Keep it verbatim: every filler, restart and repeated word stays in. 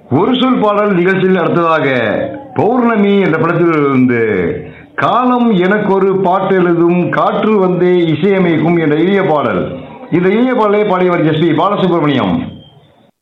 ஒரு சொல் பாடல் நிகழ்ச்சியில் அடுத்ததாக பௌர்ணமி என்ற படத்திலிருந்து காலம் எனக்கு ஒரு பாட்டு எழுதும் காற்று வந்தே இசையமைக்கும் என்ற இனிய பாடல். இந்த இனிய பாடலை பாடியவர் எஸ் பி பாலசுப்ரமணியம்.